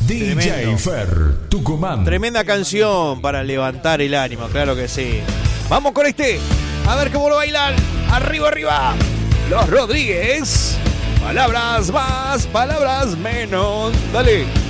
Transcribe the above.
DJ Fer, Tucumán. Tremenda canción para levantar el ánimo, claro que sí. Vamos con este. A ver cómo lo bailan. Arriba, arriba. Los Rodríguez. Palabras más, palabras menos. Dale.